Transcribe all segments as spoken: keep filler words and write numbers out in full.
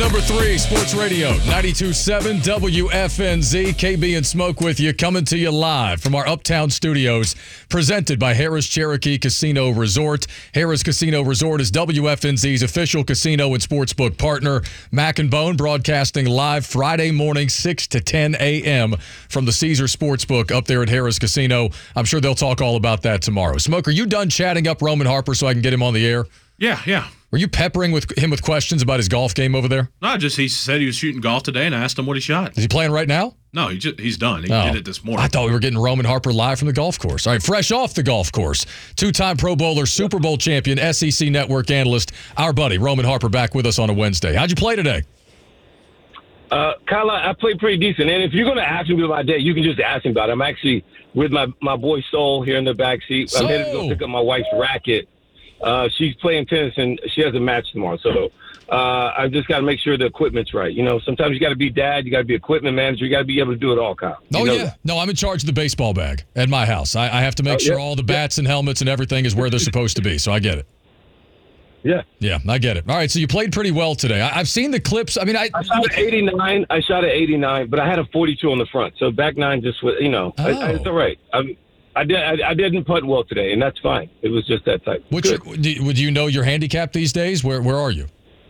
number three, Sports Radio, ninety-two point seven W F N Z. K B and Smoke with you, coming to you live from our Uptown studios, presented by Harris Cherokee Casino Resort. Harris Casino Resort is W F N Z's official casino and sportsbook partner. Mac and Bone broadcasting live Friday morning, six to ten a.m. from the Caesar Sportsbook up there at Harris Casino. I'm sure they'll talk all about that tomorrow. Smoke, are you done chatting up Roman Harper so I can get him on the air? Yeah, yeah. Were you peppering with him with questions about his golf game over there? No, just he said he was shooting golf today, and I asked him what he shot. Is he playing right now? No, he just, he's done. He Oh. did it this morning. I thought we were getting Roman Harper live from the golf course. All right, fresh off the golf course, two-time Pro Bowler, Super Bowl champion, S E C Network analyst, our buddy Roman Harper back with us on a Wednesday. How'd you play today? Uh, Kyle, I played pretty decent. And if you're going to ask me about my day, you can just ask me about it. I'm actually with my, my boy Soul here in the backseat. I'm headed to go pick up my wife's racket. Uh, she's playing tennis, and she has a match tomorrow. So uh, I've just got to make sure the equipment's right. You know, sometimes you got to be dad, you got to be equipment manager, you got to be able to do it all, Kyle. You Oh, know yeah. that. No, I'm in charge of the baseball bag at my house. I, I have to make Oh, sure yeah. all the bats and helmets and everything is where they're supposed to be, so I get it. Yeah. Yeah, I get it. All right, so you played pretty well today. I, I've seen the clips. I mean, I, I shot at eighty-nine. I shot at eighty-nine, but I had a forty-two on the front. So back nine just was, you know, I, I, it's Oh. all right. I, I, did, I, I didn't putt well today, and that's fine. It was just that type. Which, Good. do, would you know your handicap these days? Where Where are you?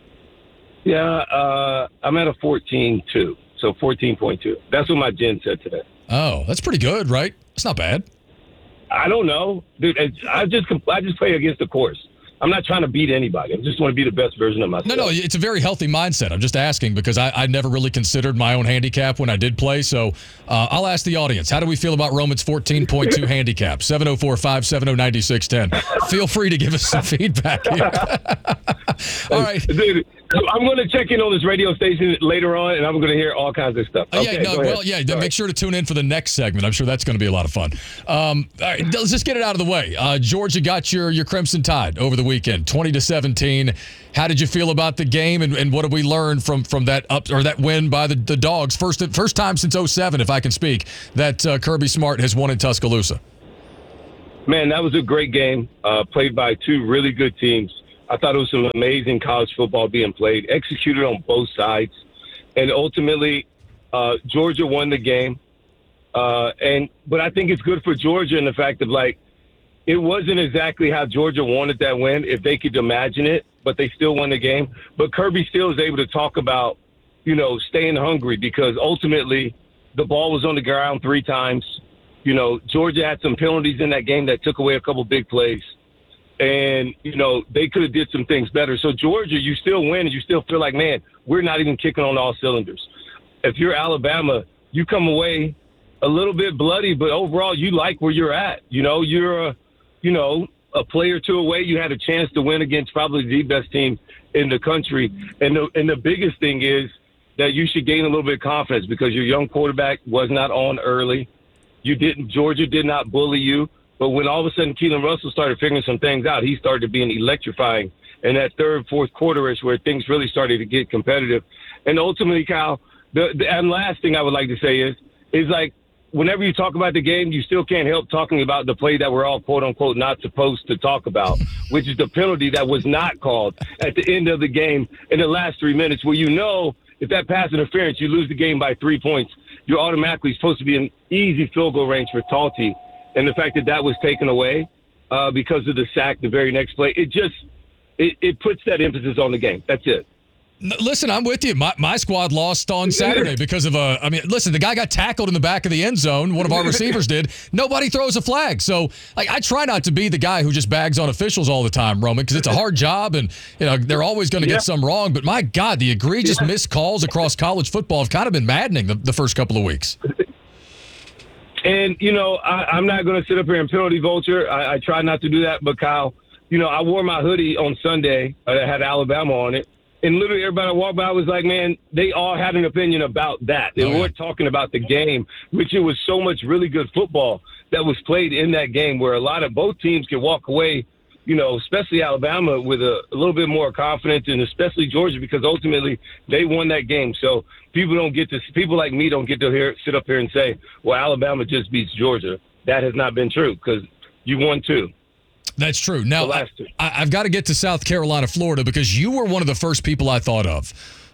Yeah, uh, I'm at a fourteen two, so fourteen point two. That's what my gen said today. Oh, that's pretty good, right? It's not bad. I don't know, dude. It's, I just I just play against the course. I'm not trying to beat anybody. I just want to be the best version of myself. No, no, it's a very healthy mindset. I'm just asking because I, I never really considered my own handicap when I did play. So uh, I'll ask the audience, how do we feel about Roman's fourteen point two handicap? seven oh four, five seven oh, nine six one oh. Feel free to give us some feedback here. All right. Dude, I'm going to check in on this radio station later on, and I'm going to hear all kinds of stuff. Uh, Okay, yeah, no, go ahead. well, yeah. Sorry. Make sure to tune in for the next segment. I'm sure that's going to be a lot of fun. Um, all right, let's just get it out of the way. Uh, Georgia got your your Crimson Tide over the weekend, twenty to seventeen. How did you feel about the game, and, and what did we learn from from that up or that win by the, the Dogs? First first time since oh seven, if I can speak, that uh, Kirby Smart has won in Tuscaloosa. Man, that was a great game, uh, played by two really good teams. I thought it was some amazing college football being played, executed on both sides. And ultimately, uh, Georgia won the game. Uh, and But I think it's good for Georgia in the fact of, like, it wasn't exactly how Georgia wanted that win, if they could imagine it, but they still won the game. But Kirby still is able to talk about, you know, staying hungry because ultimately the ball was on the ground three times. You know, Georgia had some penalties in that game that took away a couple big plays. And, you know, they could have did some things better. So, Georgia, you still win, and you still feel like, man, we're not even kicking on all cylinders. If you're Alabama, you come away a little bit bloody, but overall you like where you're at. You know, you're, a, you know, a play or two away. You had a chance to win against probably the best team in the country. And the, and the biggest thing is that you should gain a little bit of confidence because your young quarterback was not on early. You didn't. Georgia did not bully you. But when all of a sudden Keelan Russell started figuring some things out, he started being electrifying. And that third, fourth quarter is where things really started to get competitive. And ultimately, Kyle, the, the and last thing I would like to say is, is like, whenever you talk about the game, you still can't help talking about the play that we're all, quote unquote, not supposed to talk about, which is the penalty that was not called at the end of the game in the last three minutes, where you know if that pass interference, you lose the game by three points, you're automatically supposed to be in easy field goal range for Talty. And the fact that that was taken away uh, because of the sack the very next play, it just it, it puts that emphasis on the game. That's it. Listen, I'm with you. My my squad lost on Saturday because of a. I mean, listen, the guy got tackled in the back of the end zone. One of our receivers did. Nobody throws a flag. So, like, I try not to be the guy who just bags on officials all the time, Roman, because it's a hard job, and you know they're always going to Yeah. get some wrong. But my God, the egregious Yeah. missed calls across college football have kind of been maddening the, the first couple of weeks. And, you know, I, I'm not going to sit up here and penalty vulture. I, I try not to do that. But, Kyle, you know, I wore my hoodie on Sunday uh, that had Alabama on it. And literally everybody I walked by was like, man, they all had an opinion about that. They Oh, yeah. weren't talking about the game, which it was so much really good football that was played in that game where a lot of both teams could walk away, you know, especially Alabama with a, a little bit more confidence, and especially Georgia because ultimately they won that game. So people don't get to, people like me don't get to hear, sit up here and say, well, Alabama just beats Georgia. That has not been true because you won two. That's true. Now, The last two. I, I've got to get to South Carolina, Florida, because you were one of the first people I thought of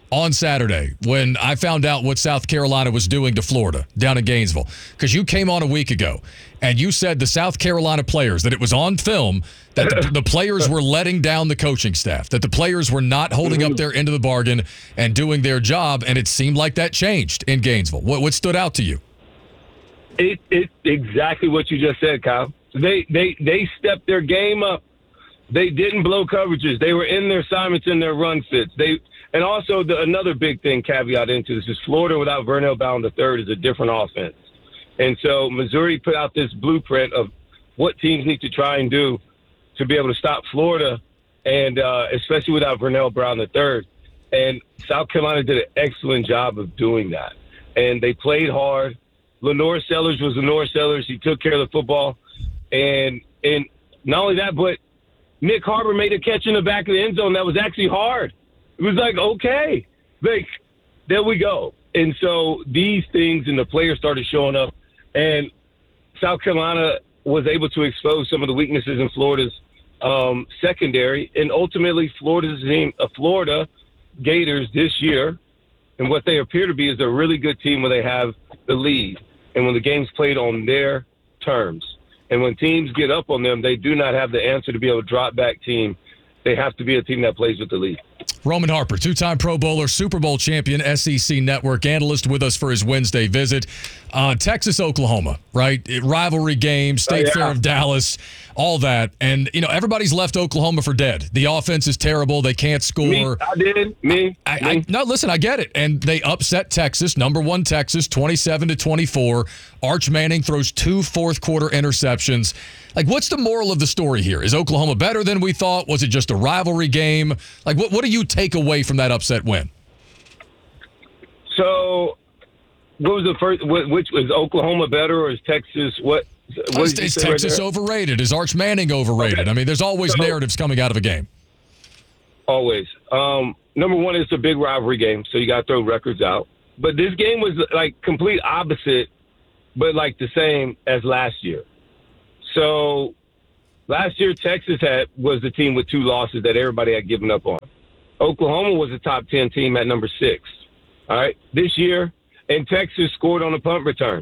on Saturday when I found out what South Carolina was doing to Florida down in Gainesville? Because you came on a week ago and you said the South Carolina players, that it was on film, that the, the players were letting down the coaching staff, that the players were not holding up their end of the bargain and doing their job, and it seemed like that changed in Gainesville. What, what stood out to you? It, it exactly what you just said, Kyle. They they they stepped their game up. They didn't blow coverages. They were in their assignments and their run fits. They and also the, another big thing caveat into this is Florida without Vernell Bowden the third is a different offense. And so Missouri put out this blueprint of what teams need to try and do to be able to stop Florida, and uh, especially without Vernell Brown the third. And South Carolina did an excellent job of doing that. And they played hard. Lenore Sellers was Lenore Sellers. He took care of the football. And and not only that, but Nick Harbor made a catch in the back of the end zone that was actually hard. It was like, okay, like, there we go. And so these things and the players started showing up. And South Carolina was able to expose some of the weaknesses in Florida's um, secondary. And ultimately, Florida's team, uh, Florida Gators this year, and what they appear to be is a really good team when they have the lead and when the game's played on their terms. And when teams get up on them, they do not have the answer to be able to drop back team. They have to be a team that plays with the lead. Roman Harper, two-time Pro Bowler, Super Bowl champion, S E C Network analyst with us for his Wednesday visit. Uh, Texas, Oklahoma, right? Rivalry game, State oh, yeah. Fair of Dallas, all that. And, you know, everybody's left Oklahoma for dead. The offense is terrible. They can't score. Me, I did. Me. I, me. I, no, listen, I get it. And they upset Texas, number one Texas, twenty-seven to twenty-four. Arch Manning throws two fourth-quarter interceptions. Like, what's the moral of the story here? Is Oklahoma better than we thought? Was it just a rivalry game? Like, what, what do you take away from that upset win? So, what was the first? Which was Oklahoma better, or is Texas? What? what is, is Texas right overrated? Is Arch Manning overrated? Okay. I mean, there's always so, narratives coming out of a game. Always. Um, number one, it's a big rivalry game, so you got to throw records out. But this game was like complete opposite, but like the same as last year. So last year, Texas had was the team with two losses that everybody had given up on. Oklahoma was a top ten team at number six. All right, this year, and Texas scored on a punt return,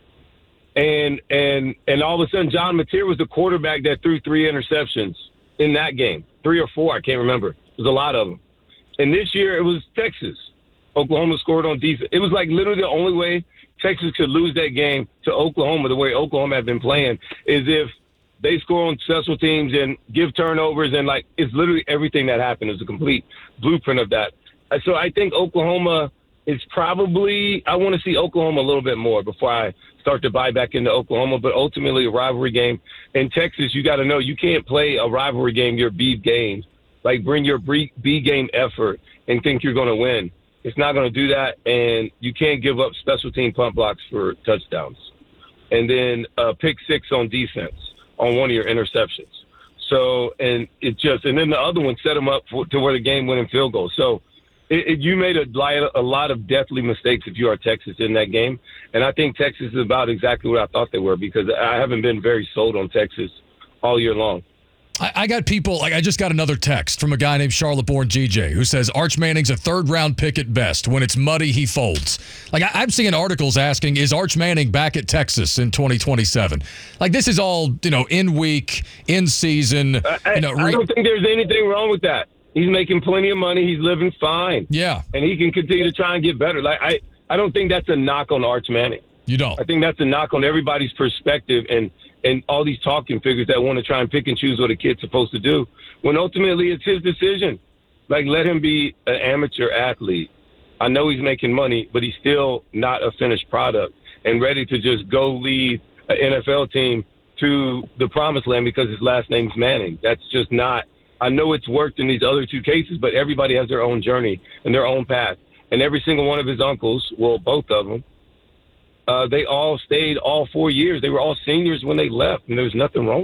and and and all of a sudden, John Mateer was the quarterback that threw three interceptions in that game, three or four, I can't remember. It was a lot of them. And this year, it was Texas. Oklahoma scored on defense. It was like literally the only way Texas could lose that game to Oklahoma, the way Oklahoma had been playing, is if they score on special teams and give turnovers, and like it's literally everything that happened is a complete blueprint of that. So I think Oklahoma is probably, I want to see Oklahoma a little bit more before I start to buy back into Oklahoma, but ultimately a rivalry game. In Texas, you got to know you can't play a rivalry game, your B game. Like bring your B game effort and think you're going to win. It's not going to do that, and you can't give up special team punt blocks for touchdowns. And then uh, pick six on defense on one of your interceptions. So, and it just, and then the other one set them up for, to where the game-winning field goal. So, it, it, you made a, a lot of deathly mistakes if you are Texas in that game. And I think Texas is about exactly what I thought they were, because I haven't been very sold on Texas all year long. I, I got people, like I just got another text from a guy named Charlotte-born G J who says Arch Manning's a third-round pick at best. When it's muddy, he folds. Like I, I'm seeing articles asking, is Arch Manning back at Texas in twenty twenty-seven? Like this is all, you know, in week, in season. I, you know, re- I don't think there's anything wrong with that. He's making plenty of money. He's living fine. Yeah. And he can continue to try and get better. Like I, I don't think that's a knock on Arch Manning. You don't? I think that's a knock on everybody's perspective and and all these talking figures that want to try and pick and choose what a kid's supposed to do, when ultimately it's his decision. Like, let him be an amateur athlete. I know he's making money, but he's still not a finished product and ready to just go lead an N F L team to the promised land because his last name's Manning. That's just not – I know it's worked in these other two cases, but everybody has their own journey and their own path. And every single one of his uncles, well, both of them, Uh, they all stayed all four years. They were all seniors when they left, and there was nothing wrong with that.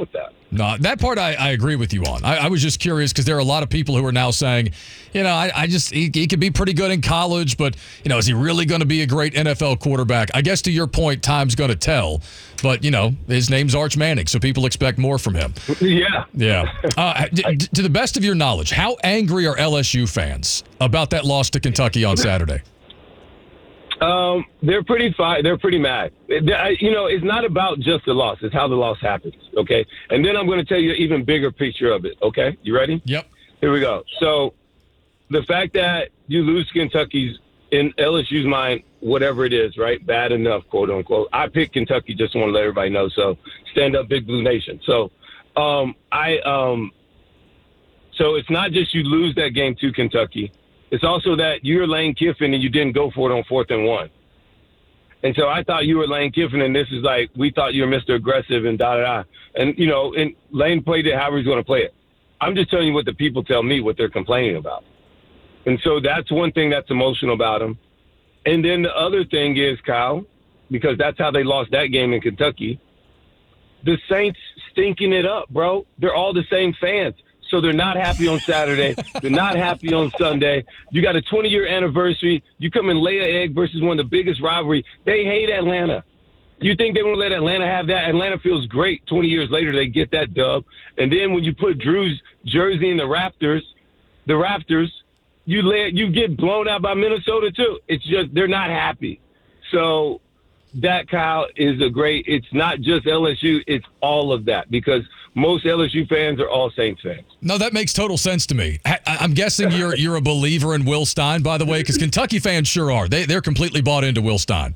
No, that part I, I agree with you on. I, I was just curious because there are a lot of people who are now saying, you know, I, I just he, he could be pretty good in college, but you know, is he really going to be a great N F L quarterback? I guess to your point, time's going to tell. But you know, his name's Arch Manning, so people expect more from him. Yeah, yeah. Uh, d- d- to the best of your knowledge, how angry are L S U fans about that loss to Kentucky on Saturday? Um, they're pretty fi- They're pretty mad. They- You know, it's not about just the loss. It's how the loss happens, okay? And then I'm going to tell you an even bigger picture of it, okay? You ready? Yep. Here we go. So the fact that you lose Kentucky's, in L S U's mind, whatever it is, right? Bad enough, quote unquote. I picked Kentucky, just want to let everybody know. So stand up, Big Blue Nation. So um, I, um, so it's not just you lose that game to Kentucky. It's also that you're Lane Kiffin and you didn't go for it on fourth and one. And so I thought you were Lane Kiffin, and this is like, we thought you were Mister Aggressive and da-da-da. And, you know, and Lane played it however he's going to play it. I'm just telling you what the people tell me, what they're complaining about. And so that's one thing that's emotional about him. And then the other thing is, Kyle, because that's how they lost that game in Kentucky, the Saints stinking it up, bro. They're all the same fans. So they're not happy on Saturday. They're not happy on Sunday. You got a twenty-year anniversary. You come and lay an egg versus one of the biggest rivalry. They hate Atlanta. You think they want to let Atlanta have that? Atlanta feels great. twenty years later, they get that dub. And then when you put Drew's jersey in the Raptors, the Raptors, you let you get blown out by Minnesota too. It's just they're not happy. So that, Kyle, is a great. It's not just L S U. It's all of that because most L S U fans are all Saints fans. No, that makes total sense to me. I, I'm guessing you're you're a believer in Will Stein, by the way, because Kentucky fans sure are. They they're completely bought into Will Stein.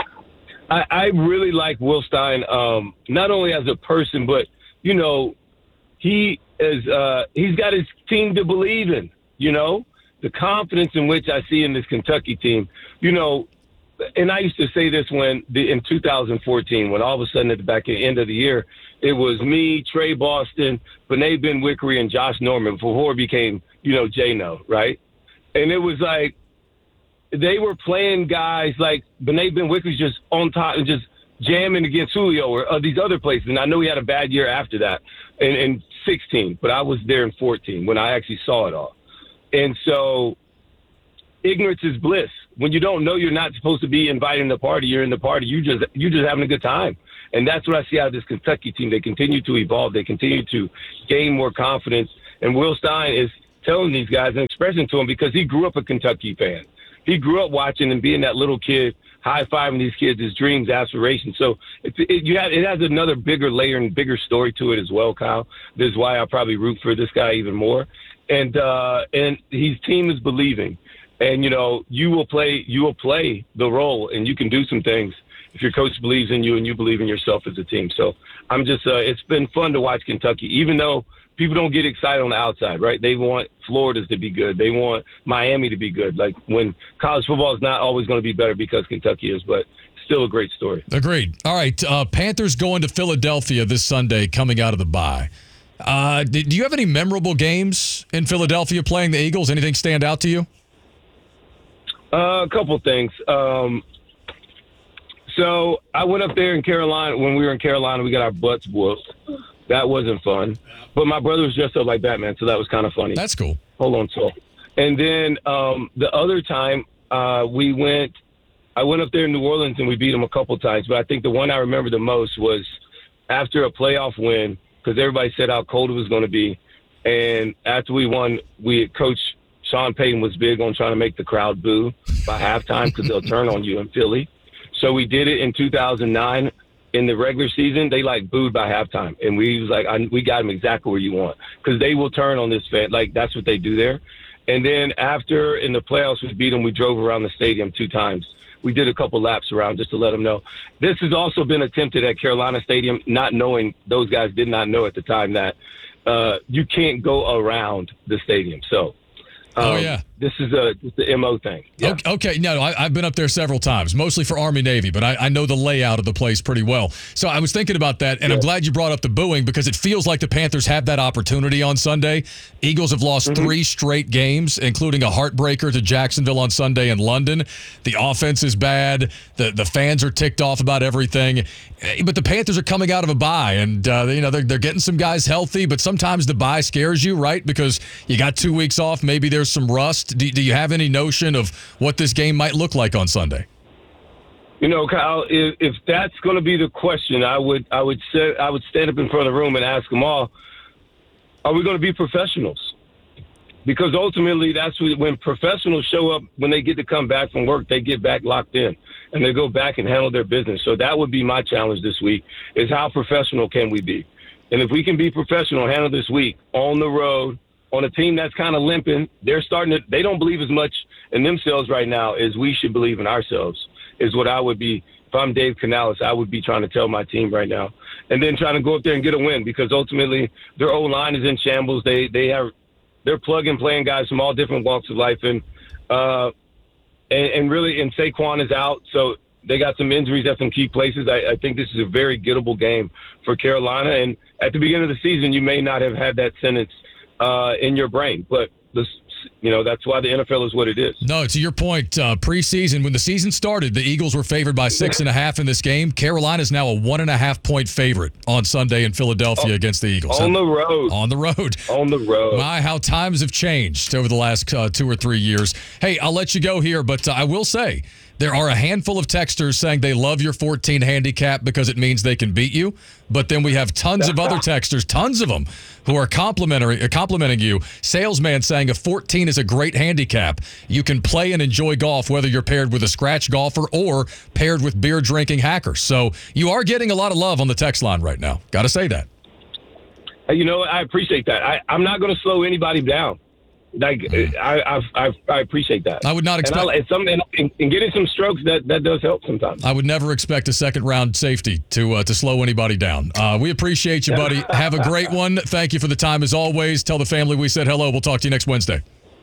I, I really like Will Stein, um, not only as a person, but you know, he is uh, he's got his team to believe in. You know, the confidence in which I see in this Kentucky team. You know, and I used to say this when the, in two thousand fourteen, when all of a sudden at the back end of the year, it was me, Trey Boston, Bené Ben-Wickery, and Josh Norman before it became, you know, J-No, right? And it was like they were playing guys like Bené Ben-Wickery's just on top and just jamming against Julio or uh, these other places. And I know he had a bad year after that in, in sixteen, but I was there in fourteen when I actually saw it all. And so ignorance is bliss. When you don't know you're not supposed to be inviting the party, you're in the party. You just you just having a good time. And that's what I see out of this Kentucky team. They continue to evolve. They continue to gain more confidence. And Will Stein is telling these guys and expressing to them because he grew up a Kentucky fan. He grew up watching and being that little kid, high-fiving these kids, his dreams, aspirations. So it, it, you have, it has another bigger layer and bigger story to it as well, Kyle. This is why I probably root for this guy even more. And uh, and his team is believing. And, you know, you will play you will play the role and you can do some things if your coach believes in you and you believe in yourself as a team. So I'm just uh, it's been fun to watch Kentucky, even though people don't get excited on the outside, right? They want Florida's to be good. They want Miami to be good. Like when college football is not always going to be better because Kentucky is, but still a great story. Agreed. All right. Uh, Panthers going to Philadelphia this Sunday coming out of the bye. Uh, do you have any memorable games in Philadelphia playing the Eagles? Anything stand out to you? Uh, a couple things. Um, so I went up there in Carolina. When we were in Carolina, we got our butts whooped. That wasn't fun. But my brother was dressed up like Batman, so that was kind of funny. That's cool. Hold on, so. And then um, the other time uh, we went, I went up there in New Orleans and we beat them a couple times. But I think the one I remember the most was after a playoff win, because everybody said how cold it was going to be. And after we won, we Coach Sean Payton was big on trying to make the crowd boo by halftime because they'll turn on you in Philly. So we did it in two thousand nine. In the regular season, they like booed by halftime, and we was like, I, "We got them exactly where you want," because they will turn on this fan. Like that's what they do there. And then after in the playoffs, we beat them. We drove around the stadium two times. We did a couple laps around just to let them know. This has also been attempted at Carolina Stadium, not knowing those guys did not know at the time that uh, you can't go around the stadium. So. Oh, Um, yeah. this is a it's the M O thing. Yeah. Okay, okay, no, I, I've been up there several times, mostly for Army Navy, but I, I know the layout of the place pretty well. So I was thinking about that, and yeah. I'm glad you brought up the booing because it feels like the Panthers have that opportunity on Sunday. Eagles have lost mm-hmm. three straight games, including a heartbreaker to Jacksonville on Sunday in London. The offense is bad. The the fans are ticked off about everything. But the Panthers are coming out of a bye, and uh, you know they're, they're getting some guys healthy, but sometimes the bye scares you, right? Because you got two weeks off, maybe there's some rust. Do, do you have any notion of what this game might look like on Sunday? You know, Kyle, if, if that's going to be the question, I would I would say I would stand up in front of the room and ask them all, are we going to be professionals? Because ultimately, that's when professionals show up, when they get to come back from work, they get back locked in and they go back and handle their business. So that would be my challenge this week, is how professional can we be? And if we can be professional, handle this week on the road, on a team that's kind of limping, they're starting to, they don't believe as much in themselves right now as we should believe in ourselves, is what I would be. If I'm Dave Canales, I would be trying to tell my team right now. And then trying to go up there and get a win, because ultimately their O-line is in shambles. They, they have, they're plug-and playing guys from all different walks of life. And, uh, and, and really, and Saquon is out. So they got some injuries at some key places. I, I think this is a very gettable game for Carolina. And at the beginning of the season, you may not have had that sentence uh, in your brain, but this, you know, that's why the N F L is what it is. No, to your point, uh, preseason, when the season started, the Eagles were favored by six and a half in this game. Carolina is now a one and a half point favorite on Sunday in Philadelphia oh, against the Eagles. On the road. On the road. On the road. My, how times have changed over the last uh, two or three years. Hey, I'll let you go here, but uh, I will say, there are a handful of texters saying they love your fourteen handicap because it means they can beat you. But then we have tons of other texters, tons of them, who are complimentary, uh, complimenting you. Salesman saying a fourteen is a great handicap. You can play and enjoy golf whether you're paired with a scratch golfer or paired with beer-drinking hackers. So you are getting a lot of love on the text line right now. Got to say that. You know, I appreciate that. I, I'm not going to slow anybody down. Like I, I, I appreciate that. I would not expect. And, and, some, and, and getting some strokes that, that does help sometimes. I would never expect a second round safety to uh, to slow anybody down. Uh, we appreciate you, buddy. Have a great one. Thank you for the time as always. Tell the family we said hello. We'll talk to you next Wednesday.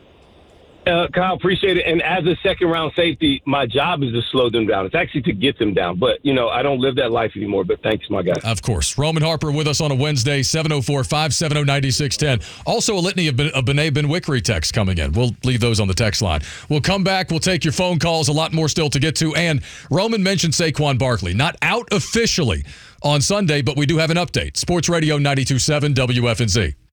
Uh, Kyle, appreciate it. And as a second round safety, my job is to slow them down. It's actually to get them down. But, you know, I don't live that life anymore. But thanks, my guy. Of course. Roman Harper with us on a Wednesday, seven oh four, five seven oh, nine six one oh. Also, a litany of, ben- of Benet Benwikri texts coming in. We'll leave those on the text line. We'll come back. We'll take your phone calls. A lot more still to get to. And Roman mentioned Saquon Barkley. Not out officially on Sunday, but we do have an update. Sports Radio ninety-two point seven W F N Z. If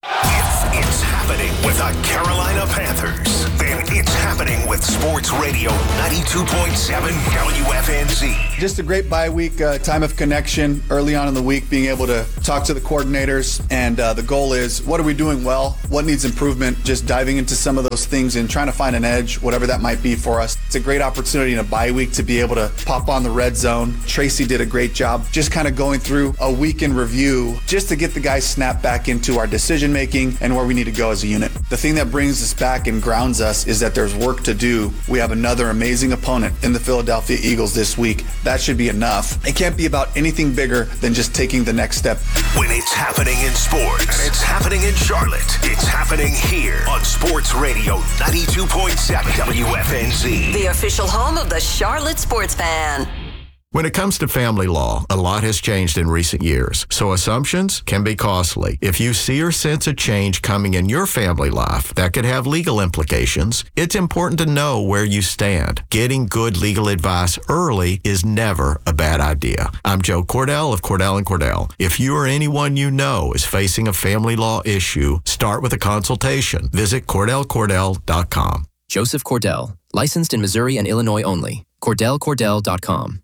it's happening with the Carolina Panthers, then it's happening with Sports Radio ninety-two point seven W F N Z. Just a great bye week, uh, time of connection early on in the week, being able to talk to the coordinators. And uh, the goal is, what are we doing well? What needs improvement? Just diving into some of those things and trying to find an edge, whatever that might be for us. It's a great opportunity in a bye week to be able to pop on the red zone. Tracy did a great job just kind of going through a week in review just to get the guys snapped back into our decision making and where we need to go as a unit. The thing that brings us back and grounds us is that there's work to do. We have another amazing opponent in the Philadelphia Eagles this week. That should be enough. It can't be about anything bigger than just taking the next step. When it's happening in sports, and it's happening in Charlotte, it's happening here on Sports Radio ninety-two point seven W F N Z. The official home of the Charlotte Sports Fan. When it comes to family law, a lot has changed in recent years, so assumptions can be costly. If you see or sense a change coming in your family life that could have legal implications, it's important to know where you stand. Getting good legal advice early is never a bad idea. I'm Joe Cordell of Cordell and Cordell. If you or anyone you know is facing a family law issue, start with a consultation. Visit Cordell Cordell dot com. Joseph Cordell, licensed in Missouri and Illinois only. Cordell Cordell dot com.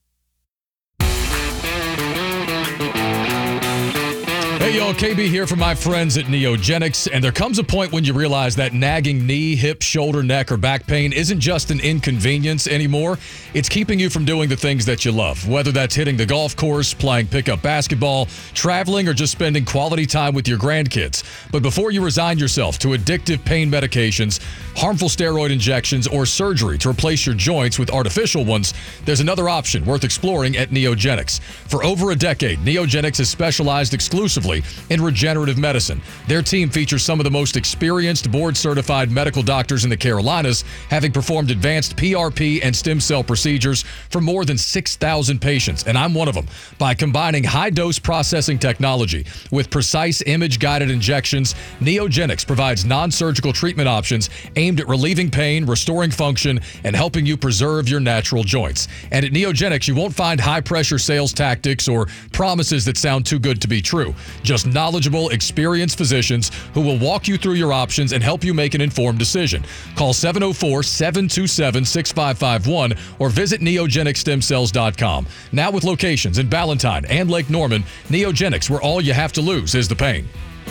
Hey, y'all, K B here from my friends at Neogenics, and there comes a point when you realize that nagging knee, hip, shoulder, neck, or back pain isn't just an inconvenience anymore. It's keeping you from doing the things that you love, whether that's hitting the golf course, playing pickup basketball, traveling, or just spending quality time with your grandkids. But before you resign yourself to addictive pain medications, harmful steroid injections, or surgery to replace your joints with artificial ones, there's another option worth exploring at Neogenics. For over a decade, Neogenics has specialized exclusively in regenerative medicine. Their team features some of the most experienced board-certified medical doctors in the Carolinas, having performed advanced P R P and stem cell procedures for more than six thousand patients, and I'm one of them. By combining high-dose processing technology with precise image-guided injections, Neogenix provides non-surgical treatment options aimed at relieving pain, restoring function, and helping you preserve your natural joints. And at Neogenix, you won't find high-pressure sales tactics or promises that sound too good to be true. Just knowledgeable, experienced physicians who will walk you through your options and help you make an informed decision. Call seven oh four, seven two seven, six five five one or visit neogenix stem cells dot com. Now with locations in Ballantyne and Lake Norman, Neogenix, where all you have to lose is the pain.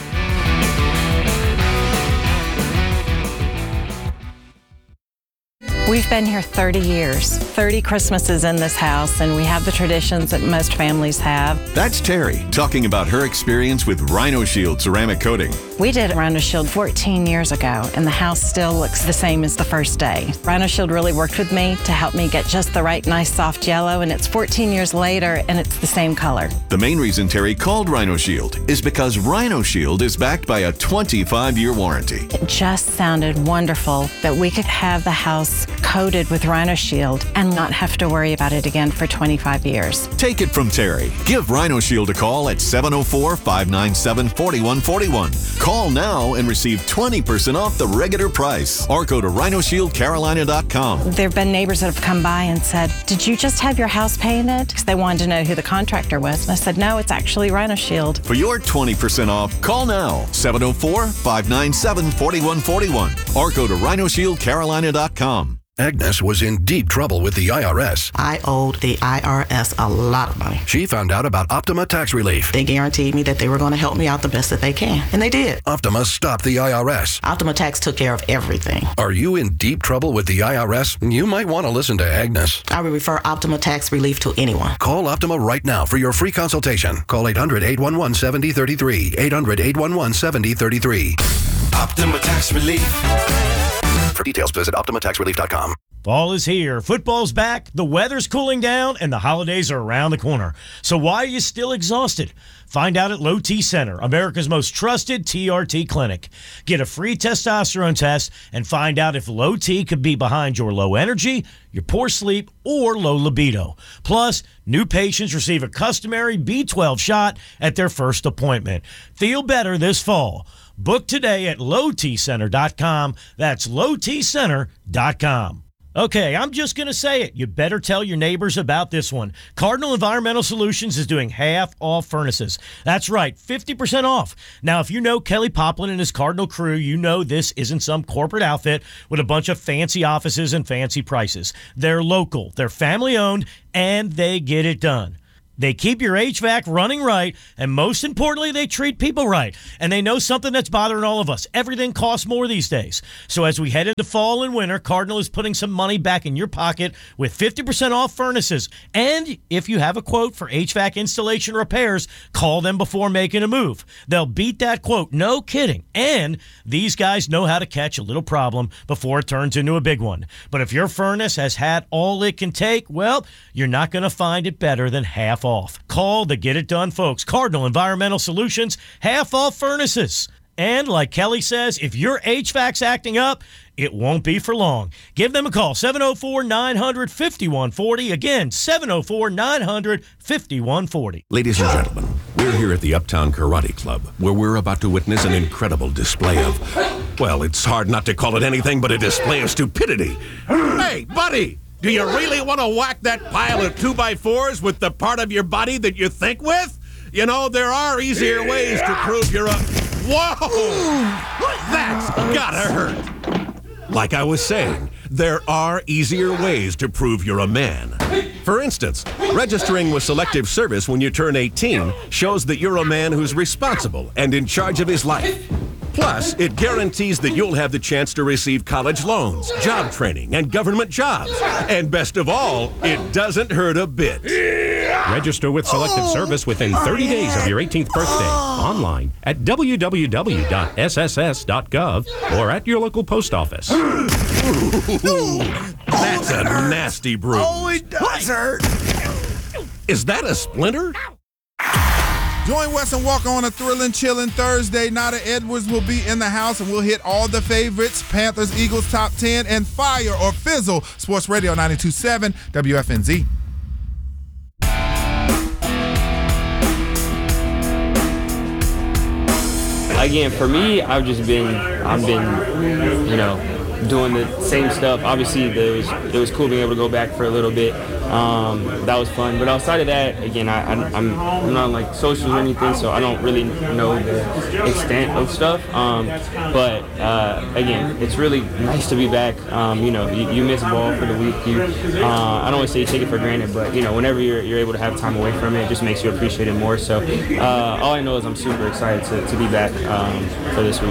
We've been here thirty years, thirty Christmases in this house, and we have the traditions that most families have. That's Terry talking about her experience with Rhino Shield ceramic coating. We did Rhino Shield fourteen years ago, and the house still looks the same as the first day. Rhino Shield really worked with me to help me get just the right nice soft yellow, and it's fourteen years later, and it's the same color. The main reason Terry called Rhino Shield is because Rhino Shield is backed by a twenty-five year warranty. It just sounded wonderful that we could have the house coated with Rhino Shield and not have to worry about it again for twenty-five years. Take it from Terry. Give Rhino Shield a call at seven oh four, five nine seven, four one four one. Call now and receive twenty percent off the regular price, or go to rhino shield carolina dot com. There have been neighbors that have come by and said, "Did you just have your house painted?" Because they wanted to know who the contractor was. And I said, "No, it's actually Rhino Shield." For your twenty percent off, call now, seven oh four, five nine seven, four one four one, or go to rhino shield carolina dot com. Agnes was in deep trouble with the I R S. I owed the I R S a lot of money. She found out about Optima Tax Relief. They guaranteed me that they were going to help me out the best that they can, and they did. Optima stopped the I R S. Optima Tax took care of everything. Are you in deep trouble with the I R S? You might want to listen to Agnes. I would refer Optima Tax Relief to anyone. Call Optima right now for your free consultation. Call eight hundred, eight one one, seven oh three three. eight hundred, eight one one, seven oh three three. Optima Tax Relief. For details, visit optima tax relief dot com. Fall is here, football's back, the weather's cooling down, and the holidays are around the corner. So why are you still exhausted? Find out at Low T Center, America's most trusted T R T clinic. Get a free testosterone test and find out if Low T could be behind your low energy, your poor sleep, or low libido. Plus, new patients receive a customary B twelve shot at their first appointment. Feel better this fall. Book today at low t center dot com. That's low t center dot com. Okay, I'm just going to say it. You better tell your neighbors about this one. Cardinal Environmental Solutions is doing half off furnaces. That's right, fifty percent off. Now, if you know Kelly Poplin and his Cardinal crew, you know this isn't some corporate outfit with a bunch of fancy offices and fancy prices. They're local, they're family owned, and they get it done. They keep your H V A C running right, and most importantly, they treat people right. And they know something that's bothering all of us. Everything costs more these days. So as we head into fall and winter, Cardinal is putting some money back in your pocket with fifty percent off furnaces. And if you have a quote for H V A C installation repairs, call them before making a move. They'll beat that quote, no kidding. And these guys know how to catch a little problem before it turns into a big one. But if your furnace has had all it can take, well, you're not going to find it better than half off. Call the Get It Done folks. Cardinal Environmental Solutions, half off furnaces. And like Kelly says, if your H V A C's acting up, it won't be for long. Give them a call, seven oh four, nine hundred, fifty-one forty. Again, seven oh four, nine hundred, fifty-one forty. Ladies and gentlemen, we're here at the Uptown Karate Club, where we're about to witness an incredible display of, well, it's hard not to call it anything but a display of stupidity. Hey, buddy! Do you really want to whack that pile of two by fours with the part of your body that you think with? You know, there are easier ways to prove you're a... Whoa! That's gotta hurt. Like I was saying, there are easier ways to prove you're a man. For instance, registering with Selective Service when you turn eighteen shows that you're a man who's responsible and in charge of his life. Plus, it guarantees that you'll have the chance to receive college loans, job training, and government jobs. And best of all, it doesn't hurt a bit. Register with Selective Service within thirty days of your eighteenth birthday. Online at w w w dot s s s dot gov or at your local post office. That's a nasty bruise. Oh, it does hurt. Is that a splinter? Join Wes and Walker on a thrilling, chilling Thursday. Nada Edwards will be in the house, and we'll hit all the favorites, Panthers, Eagles, top ten, and fire or fizzle. Sports Radio ninety-two point seven W F N Z. Again, for me, I've just been, I've been, you know, doing the same stuff. Obviously, it was it was cool being able to go back for a little bit. Um, that was fun. But outside of that, again, I, I, I'm I'm not like socials or anything, so I don't really know the extent of stuff. Um, but uh, again, it's really nice to be back. Um, you know, you, you miss ball for the week. You, uh, I don't want to say you take it for granted, but you know, whenever you're you're able to have time away from it, it just makes you appreciate it more. So uh, all I know is I'm super excited to, to be back um, for this week.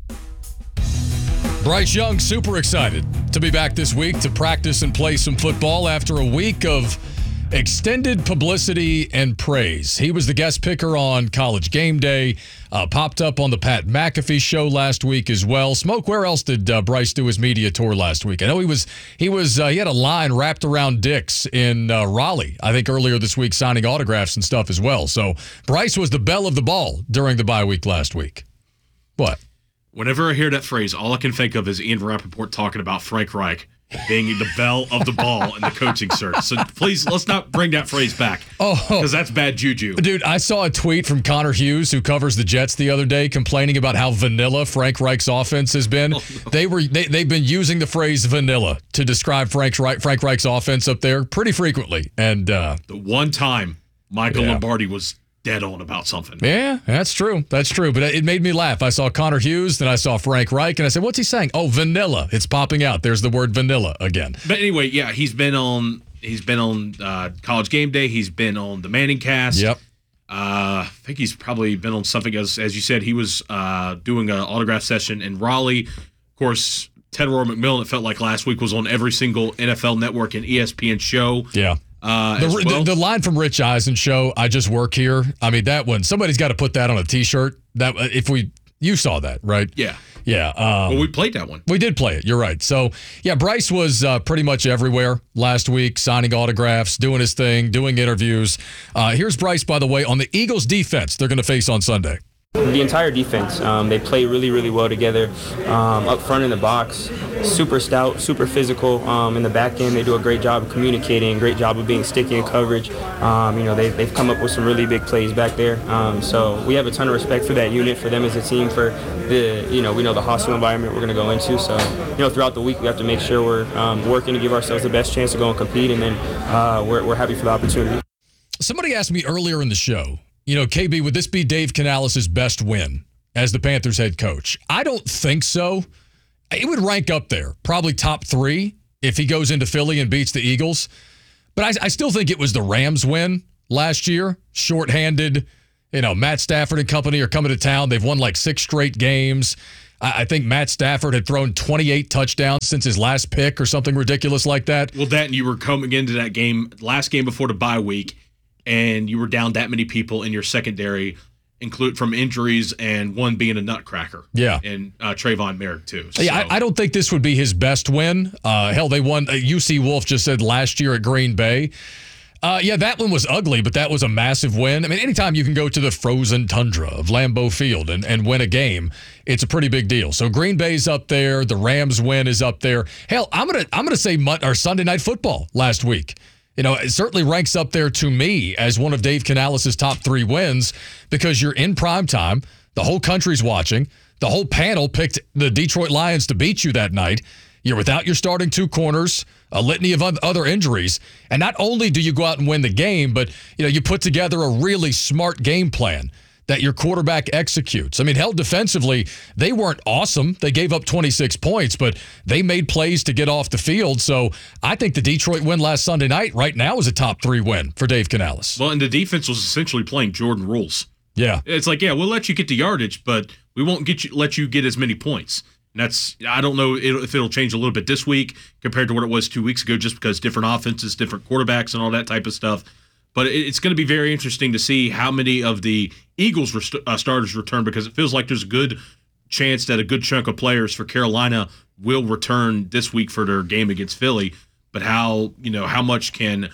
Bryce Young, super excited to be back this week to practice and play some football after a week of extended publicity and praise. He was the guest picker on College Game Day, uh, popped up on the Pat McAfee show last week as well. Smoke, where else did uh, Bryce do his media tour last week? I know he was he was uh, he had a line wrapped around Dick's in uh, Raleigh, I think earlier this week, signing autographs and stuff as well. So Bryce was the belle of the ball during the bye week last week. What? Whenever I hear that phrase, all I can think of is Ian Rappaport talking about Frank Reich being the belle of the ball in the coaching search. So please, let's not bring that phrase back. Oh, because that's bad juju. Dude, I saw a tweet from Connor Hughes, who covers the Jets, the other day, complaining about how vanilla Frank Reich's offense has been. Oh, no. They were they, they've been using the phrase vanilla to describe Frank Reich, Frank Reich's offense up there pretty frequently. And uh, the one time Michael yeah. Lombardi was dead on about something. Yeah, that's true. That's true. But it made me laugh. I saw Connor Hughes, then I saw Frank Reich, and I said, what's he saying? Oh, vanilla. It's popping out. There's the word vanilla again. But anyway, yeah, he's been on he's been on uh, College Game Day. He's been on the Manning Cast. Yep. Uh, I think he's probably been on something, as as you said, he was uh, doing an autograph session in Raleigh. Of course, Ted Roy McMillan, it felt like last week, was on every single N F L Network and E S P N show. Yeah. Uh, the, well. the, the line from Rich Eisen show, I just work here. I mean, that one, somebody's got to put that on a T-shirt. That if we, you saw that, right? Yeah. Yeah. Um, well, we played that one. We did play it. You're right. So, yeah, Bryce was uh, pretty much everywhere last week, signing autographs, doing his thing, doing interviews. Uh, here's Bryce, by the way, on the Eagles defense they're going to face on Sunday. The entire defense, um, they play really, really well together. Um, up front in the box, super stout, super physical. Um, in the back end, they do a great job of communicating, great job of being sticky in coverage. Um, you know, they, they've come up with some really big plays back there. Um, so we have a ton of respect for that unit, for them as a team, for the, you know, we know the hostile environment we're going to go into. So, you know, throughout the week, we have to make sure we're um, working to give ourselves the best chance to go and compete, and then uh, we're, we're happy for the opportunity. Somebody asked me earlier in the show, you know, K B, would this be Dave Canales' best win as the Panthers head coach? I don't think so. It would rank up there, probably top three if he goes into Philly and beats the Eagles. But I, I still think it was the Rams win last year, shorthanded. You know, Matt Stafford and company are coming to town. They've won like six straight games. I, I think Matt Stafford had thrown twenty-eight touchdowns since his last pick or something ridiculous like that. Well, that and you were coming into that game, last game before the bye week, and you were down that many people in your secondary, include from injuries and one being a nutcracker. Yeah. And uh, Trayvon Merrick, too. So. Yeah, I, I don't think this would be his best win. Uh, hell, they won. Uh, U C Wolf just said last year at Green Bay. Uh, yeah, that one was ugly, but that was a massive win. I mean, anytime you can go to the frozen tundra of Lambeau Field and, and win a game, it's a pretty big deal. So Green Bay's up there. The Rams win is up there. Hell, I'm gonna I'm gonna say Mon- or Sunday Night Football last week. You know, it certainly ranks up there to me as one of Dave Canales' top three wins because you're in prime time. The whole country's watching. The whole panel picked the Detroit Lions to beat you that night. You're without your starting two corners, a litany of other injuries. And not only do you go out and win the game, but, you know, you put together a really smart game plan that your quarterback executes. I mean, hell, defensively, they weren't awesome. They gave up twenty-six points, but they made plays to get off the field. So I think the Detroit win last Sunday night right now is a top three win for Dave Canales. Well, and the defense was essentially playing Jordan rules. Yeah. It's like, yeah, we'll let you get the yardage, but we won't get you let you get as many points. And that's, I don't know if it'll change a little bit this week compared to what it was two weeks ago, just because different offenses, different quarterbacks, and all that type of stuff. But it's going to be very interesting to see how many of the Eagles rest- uh, starters return, because it feels like there's a good chance that a good chunk of players for Carolina will return this week for their game against Philly. But how, you know, how much can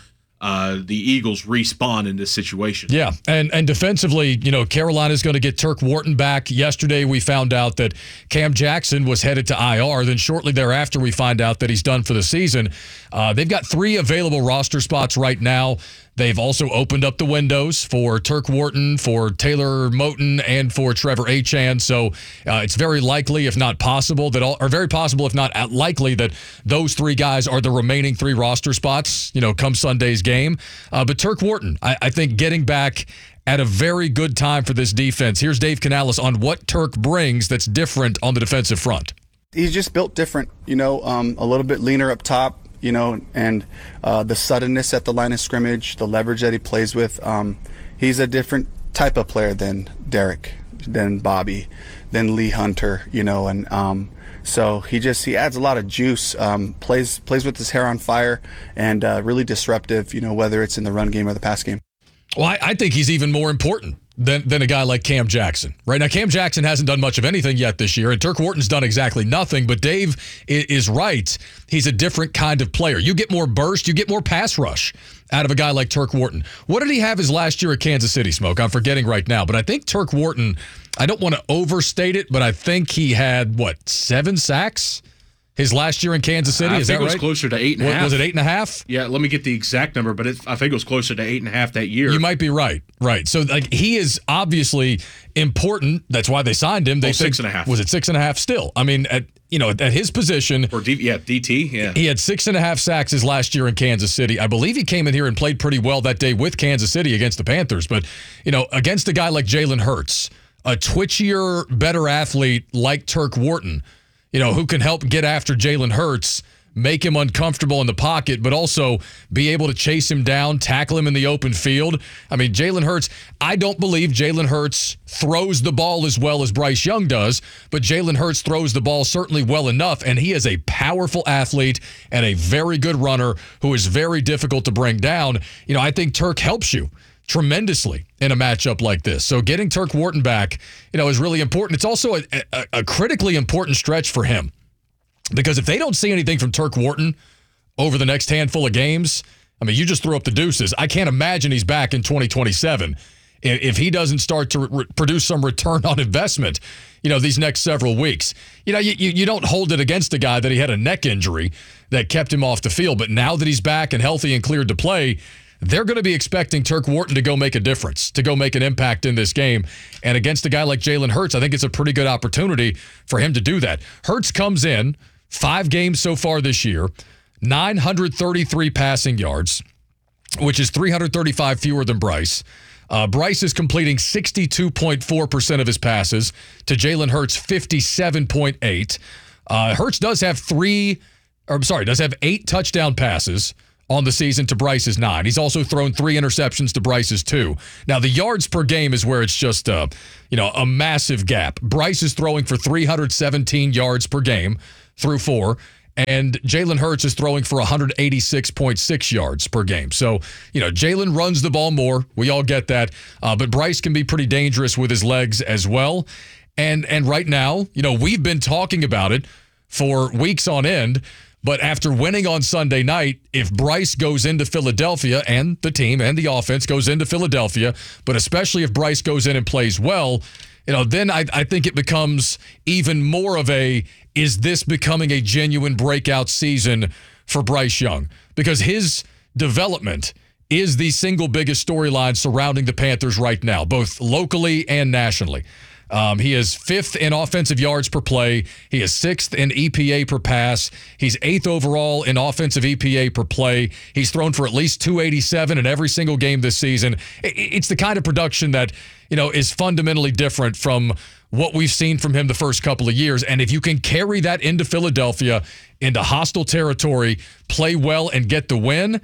uh, the Eagles respawn in this situation. Yeah, and and defensively, you know, Carolina's going to get Turk Wharton back. Yesterday, we found out that Cam Jackson was headed to I R. Then shortly thereafter, we find out that he's done for the season. Uh, they've got three available roster spots right now. They've also opened up the windows for Turk Wharton, for Taylor Moton, and for Trevor Achane. So uh, it's very likely, if not possible, that all, or very possible, if not likely, that those three guys are the remaining three roster spots, you know, come Sunday's game. Uh, but Turk Wharton, I, I think getting back at a very good time for this defense. Here's Dave Canales on what Turk brings that's different on the defensive front. He's just built different, you know, um, a little bit leaner up top. You know, and uh, the suddenness at the line of scrimmage, the leverage that he plays with. Um, he's a different type of player than Derek, than Bobby, than Lee Hunter, you know, and um, so he just he adds a lot of juice, um, plays plays with his hair on fire, and uh, really disruptive, you know, whether it's in the run game or the pass game. Well, I, I think he's even more important than than a guy like Cam Jackson. Right now, Cam Jackson hasn't done much of anything yet this year, and Turk Wharton's done exactly nothing, but Dave is right. He's a different kind of player. You get more burst, you get more pass rush out of a guy like Turk Wharton. What did he have his last year at Kansas City, Smoke? I'm forgetting right now, but I think Turk Wharton, I don't want to overstate it, but I think he had, what, seven sacks? His last year in Kansas City, I is think that it was right? closer to eight and a What, half. Was it eight and a half? Yeah, let me get the exact number, but it, I think it was closer to eight and a half that year. You might be right. Right. So, like, he is obviously important. That's why they signed him. They Well, think, six and a half. Was it six and a half still? I mean, at you know, at his position. Or D, yeah, D T, yeah. He had six and a half sacks his last year in Kansas City. I believe he came in here and played pretty well that day with Kansas City against the Panthers. But, you know, against a guy like Jalen Hurts, a twitchier, better athlete like Turk Wharton, you know, who can help get after Jalen Hurts, make him uncomfortable in the pocket, but also be able to chase him down, tackle him in the open field. I mean, Jalen Hurts, I don't believe Jalen Hurts throws the ball as well as Bryce Young does, but Jalen Hurts throws the ball certainly well enough, and he is a powerful athlete and a very good runner who is very difficult to bring down. You know, I think Turk helps you tremendously in a matchup like this. So getting Turk Wharton back, you know, is really important. It's also a, a, a critically important stretch for him. Because if they don't see anything from Turk Wharton over the next handful of games, I mean, you just threw up the deuces. I can't imagine he's back in twenty twenty-seven if, if he doesn't start to re- produce some return on investment, you know, these next several weeks. You know, you, you, you don't hold it against a guy that he had a neck injury that kept him off the field. But now that he's back and healthy and cleared to play, they're going to be expecting Turk Wharton to go make a difference, to go make an impact in this game. And against a guy like Jalen Hurts, I think it's a pretty good opportunity for him to do that. Hurts comes in, five games so far this year, nine hundred thirty-three passing yards, which is three hundred thirty-five fewer than Bryce. Uh, Bryce is completing sixty-two point four percent of his passes to Jalen Hurts' fifty-seven point eight. Uh, Hurts does have three, or I'm sorry, does have eight touchdown passes on the season to Bryce's nine. He's also thrown three interceptions to Bryce's two. Now, the yards per game is where it's just a, you know, a massive gap. Bryce is throwing for three hundred seventeen yards per game through four, and Jalen Hurts is throwing for one hundred eighty-six point six yards per game. So, you know, Jalen runs the ball more. We all get that. Uh, but Bryce can be pretty dangerous with his legs as well. And and right now, you know, we've been talking about it for weeks on end. But after winning on Sunday night, if Bryce goes into Philadelphia and the team and the offense goes into Philadelphia, but especially if Bryce goes in and plays well, you know, then I, I think it becomes even more of a, is this becoming a genuine breakout season for Bryce Young? Because his development is the single biggest storyline surrounding the Panthers right now, both locally and nationally. Um, he is fifth in offensive yards per play. He is sixth in E P A per pass. He's eighth overall in offensive E P A per play. He's thrown for at least two eighty-seven in every single game this season. It's the kind of production that, you know, is fundamentally different from what we've seen from him the first couple of years. And if you can carry that into Philadelphia, into hostile territory, play well and get the win,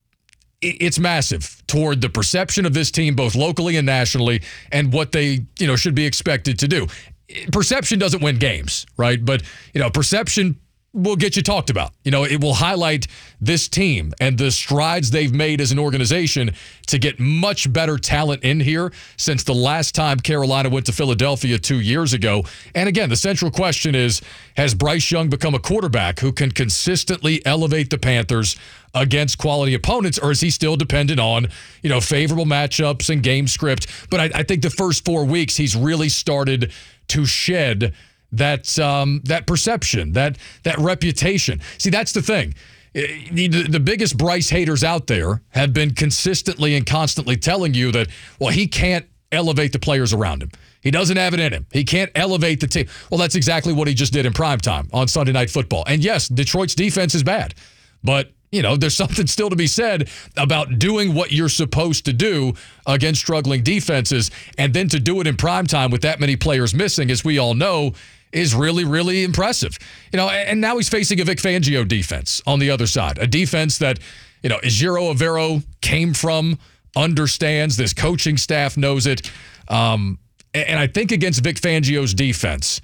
it's massive toward the perception of this team, both locally and nationally, and what they, you know, should be expected to do. Perception doesn't win games, right? But, you know, perception will get you talked about. You know, it will highlight this team and the strides they've made as an organization to get much better talent in here since the last time Carolina went to Philadelphia two years ago. And again, the central question is, has Bryce Young become a quarterback who can consistently elevate the Panthers against quality opponents, or is he still dependent on, you know, favorable matchups and game script? But I, I think the first four weeks he's really started to shed that um, that perception, that that reputation. See, that's the thing. The, the biggest Bryce haters out there have been consistently and constantly telling you that, well, he can't elevate the players around him. He doesn't have it in him. He can't elevate the team. Well, that's exactly what he just did in primetime on Sunday Night Football. And yes, Detroit's defense is bad, but you know, there's something still to be said about doing what you're supposed to do against struggling defenses, and then to do it in primetime with that many players missing, as we all know, is really, really impressive. You know, and now he's facing a Vic Fangio defense on the other side, a defense that, you know, Ejiro Evero came from, understands, this coaching staff knows it. Um, and I think against Vic Fangio's defense,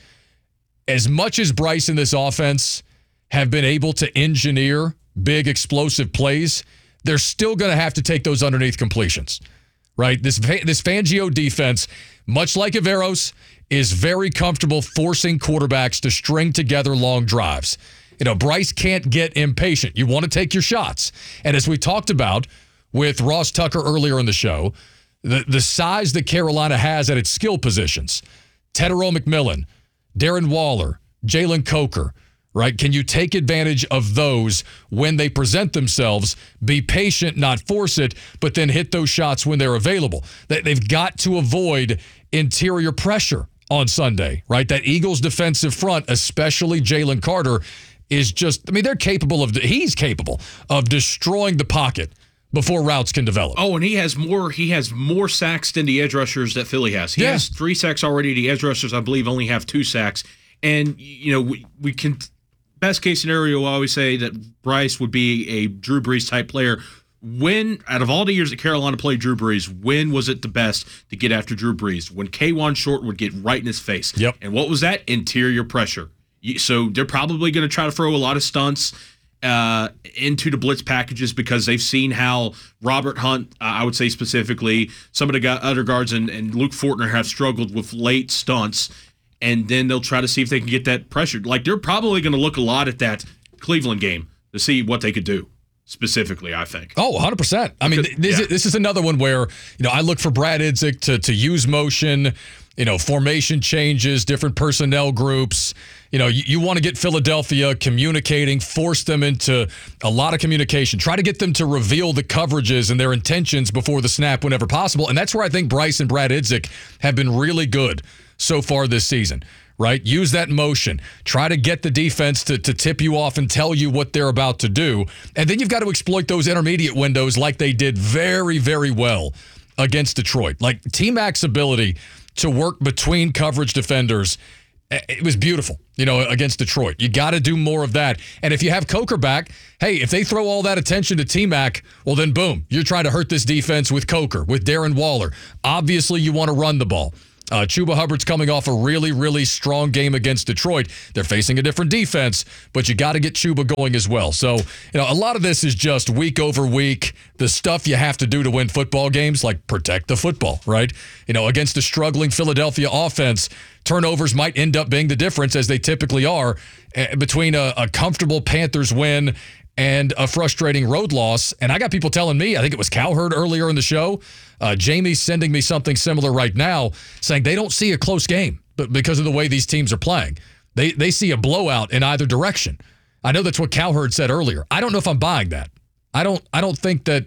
as much as Bryce and this offense have been able to engineer big explosive plays, they're still going to have to take those underneath completions, right? This this Fangio defense, much like Avero's, is very comfortable forcing quarterbacks to string together long drives. You know, Bryce can't get impatient. You want to take your shots. And as we talked about with Ross Tucker earlier in the show, the, the size that Carolina has at its skill positions, Tetero McMillan, Darren Waller, Jalen Coker, right? Can you take advantage of those when they present themselves? Be patient, not force it, but then hit those shots when they're available. They've got to avoid interior pressure on Sunday, right? That Eagles defensive front, especially Jalen Carter, is just, I mean, they're capable of, he's capable of destroying the pocket before routes can develop. Oh, and he has more he has more sacks than the edge rushers that Philly has. He yeah. has three sacks already. The edge rushers, I believe, only have two sacks. And, you know, we, we can, best case scenario, I always say that Bryce would be a Drew Brees type player. When, out of all the years that Carolina played Drew Brees, when was it the best to get after Drew Brees? When K'Wan Short would get right in his face. Yep. And what was that? Interior pressure. So they're probably going to try to throw a lot of stunts uh, into the blitz packages because they've seen how Robert Hunt, uh, I would say specifically, some of the guy, other guards and, and Luke Fortner have struggled with late stunts, and then they'll try to see if they can get that pressured. Like, they're probably going to look a lot at that Cleveland game to see what they could do. Specifically, I think. Oh, one hundred percent. I mean, this, yeah. this is another one where, you know, I look for Brad Idzik to to use motion, you know, formation changes, different personnel groups. You know, you, you want to get Philadelphia communicating, force them into a lot of communication. Try to get them to reveal the coverages and their intentions before the snap whenever possible. And that's where I think Bryce and Brad Idzik have been really good so far this season. Right? Use that motion. Try to get the defense to, to tip you off and tell you what they're about to do. And then you've got to exploit those intermediate windows like they did very, very well against Detroit. Like T-Mac's ability to work between coverage defenders, it was beautiful, you know, against Detroit. You got to do more of that. And if you have Coker back, hey, if they throw all that attention to T-Mac, well, then boom, you're trying to hurt this defense with Coker, with Darren Waller. Obviously, you want to run the ball. Uh, Chuba Hubbard's coming off a really, really strong game against Detroit. They're facing a different defense, but you got to get Chuba going as well. So, you know, a lot of this is just week over week, the stuff you have to do to win football games, like protect the football, right? You know, against a struggling Philadelphia offense, turnovers might end up being the difference, as they typically are, uh, between a, a comfortable Panthers win and a frustrating road loss. And I got people telling me, I think it was Cowherd earlier in the show, uh, Jamie's sending me something similar right now, saying they don't see a close game but because of the way these teams are playing. They they see a blowout in either direction. I know that's what Cowherd said earlier. I don't know if I'm buying that. I don't I don't think that,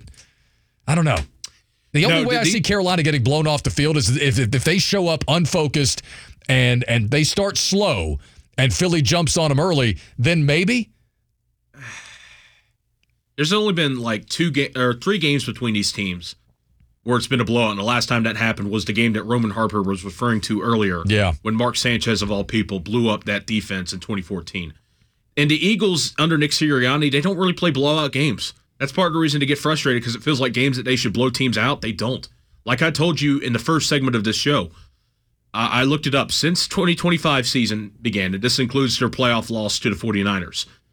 I don't know. The only no, way I the, see Carolina getting blown off the field is if, if they show up unfocused and and they start slow and Philly jumps on them early, then maybe. There's only been like two ga- or three games between these teams where it's been a blowout, and the last time that happened was the game that Roman Harper was referring to earlier. Yeah. When Mark Sanchez, of all people, blew up that defense in twenty fourteen. And the Eagles, under Nick Sirianni, they don't really play blowout games. That's part of the reason to get frustrated, because it feels like games that they should blow teams out, they don't. Like I told you in the first segment of this show, I, I looked it up. Since twenty twenty-five season began, and this includes their playoff loss to the 49ers,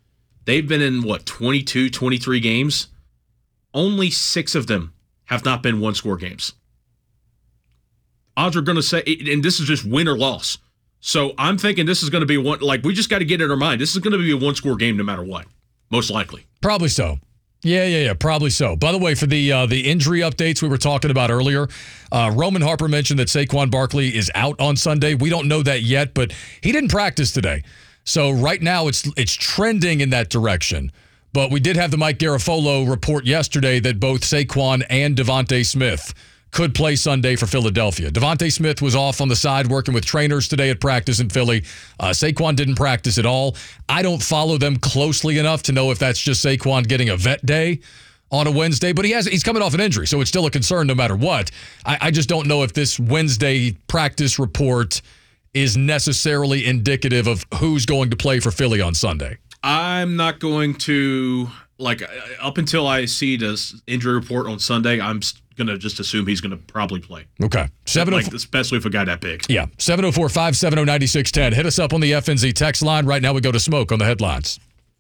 they've been in, what, twenty-two, twenty-three games? Only six of them have not been one-score games. Odds are going to say, and this is just win or loss. So I'm thinking this is going to be one, like, we just got to get in our mind. This is going to be a one-score game no matter what, most likely. Probably so. Yeah, yeah, yeah, probably so. By the way, for the uh, the injury updates we were talking about earlier, uh, Roman Harper mentioned that Saquon Barkley is out on Sunday. We don't know that yet, but he didn't practice today. So right now it's it's trending in that direction. But we did have the Mike Garafolo report yesterday that both Saquon and Devontae Smith could play Sunday for Philadelphia. Devontae Smith was off on the side working with trainers today at practice in Philly. Uh, Saquon didn't practice at all. I don't follow them closely enough to know if that's just Saquon getting a vet day on a Wednesday, but he has he's coming off an injury, so it's still a concern no matter what. I, I just don't know if this Wednesday practice report is necessarily indicative of who's going to play for Philly on Sunday. I'm not going to, like, up until I see this injury report on Sunday, I'm going to just assume he's going to probably play. Okay. Like, especially for a guy that big. Yeah. seven oh four, five seven oh, nine six one oh. Hit us up on the F N Z text line. Right now we go to Smoke on the headlines.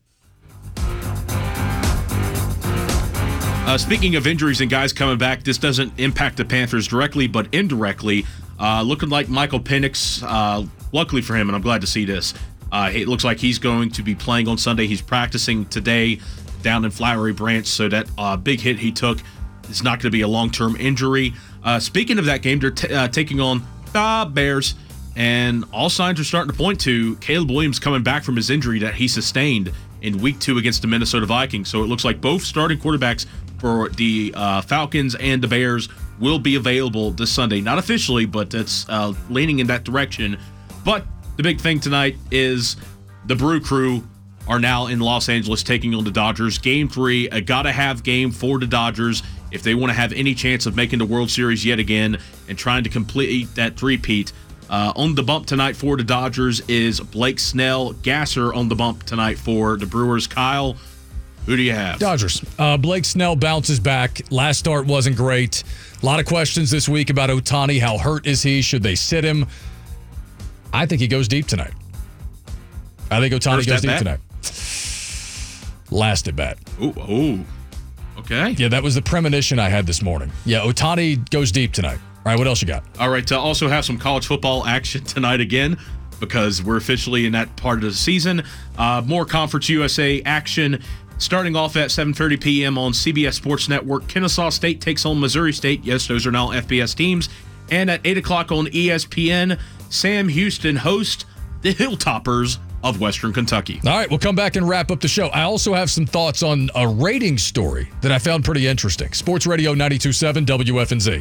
Uh, speaking of injuries and guys coming back, this doesn't impact the Panthers directly, but indirectly. Uh, looking like Michael Penix, uh, luckily for him, and I'm glad to see this, uh, it looks like he's going to be playing on Sunday. He's practicing today down in Flowery Branch, so that uh, big hit he took is not going to be a long-term injury. Uh, speaking of that game, they're t- uh, taking on the Bears, and all signs are starting to point to Caleb Williams coming back from his injury that he sustained in week two against the Minnesota Vikings. So it looks like both starting quarterbacks for the uh, Falcons and the Bears will be available this Sunday. Not officially, but it's uh, leaning in that direction. But the big thing tonight is the Brew Crew are now in Los Angeles taking on the Dodgers. Game three, a gotta-have game for the Dodgers if they want to have any chance of making the World Series yet again and trying to complete that three-peat. Uh, on the bump tonight for the Dodgers is Blake Snell. Gasser on the bump tonight for the Brewers. Kyle, who do you have? Dodgers. Uh, Blake Snell bounces back. Last start wasn't great. A lot of questions this week about Ohtani. How hurt is he? Should they sit him? I think he goes deep tonight. I think Ohtani First goes at deep bat? tonight. Last at bat. Ooh, ooh. Okay. Yeah, that was the premonition I had this morning. Yeah, Ohtani goes deep tonight. All right, what else you got? All right, to also have some college football action tonight again because we're officially in that part of the season. Uh, more Conference U S A action starting off at seven thirty p.m. on C B S Sports Network. Kennesaw State takes on Missouri State. Yes, those are now F B S teams. And at eight o'clock on E S P N, Sam Houston hosts the Hilltoppers of Western Kentucky. All right, we'll come back and wrap up the show. I also have some thoughts on a rating story that I found pretty interesting. Sports Radio ninety-two point seven W F N Z.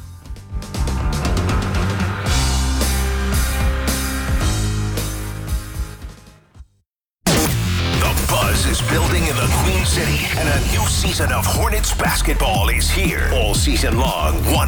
Is building in the Queen City, and a new season of Hornets basketball is here. All season long, one